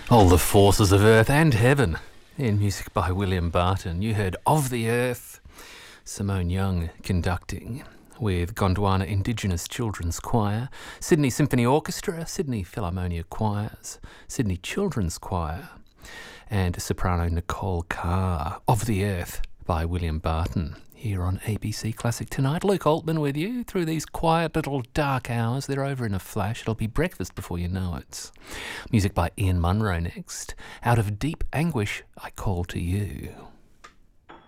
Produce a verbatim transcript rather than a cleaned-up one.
All the forces of earth and heaven. In music by William Barton, you heard Of the Earth, Simone Young conducting with Gondwana Indigenous Children's Choir, Sydney Symphony Orchestra, Sydney Philharmonia Choirs, Sydney Children's Choir, and soprano Nicole Carr. Of the Earth by William Barton, here on A B C Classic tonight. Luke Altman with you through these quiet little dark hours. They're over in a flash. It'll be breakfast before you know it. Music by Ian Munro next. Out of deep anguish, I call to you.